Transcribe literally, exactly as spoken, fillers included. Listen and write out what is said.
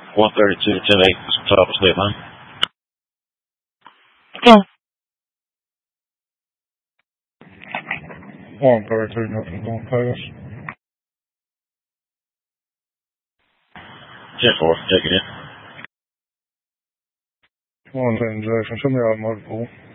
one thirty-two, ten eight, top of state line. Yeah. one thirty-two, nothing going pass. ten four, take it in. one ten Jackson, show me out motor pool.